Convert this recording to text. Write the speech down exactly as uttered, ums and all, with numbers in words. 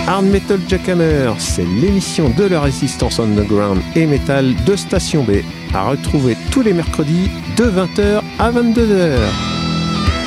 Hard Metal Jackhammer, c'est l'émission de la résistance underground et metal de Station B, à retrouver tous les mercredis de vingt heures à vingt-deux heures.